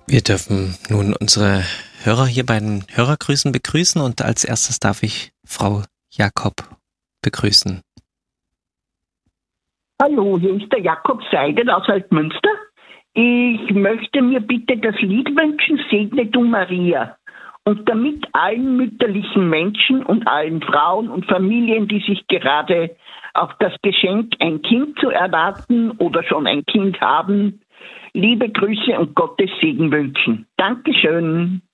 Wir dürfen nun unsere Hörer hier bei den Hörergrüßen begrüßen und als erstes darf ich Frau Jakob begrüßen. Hallo, hier ist der Jakob Seidel aus Altmünster. Ich möchte mir bitte das Lied wünschen, Segne du Maria. Und damit allen mütterlichen Menschen und allen Frauen und Familien, die sich gerade auf das Geschenk, ein Kind zu erwarten oder schon ein Kind haben, liebe Grüße und Gottes Segen wünschen. Dankeschön.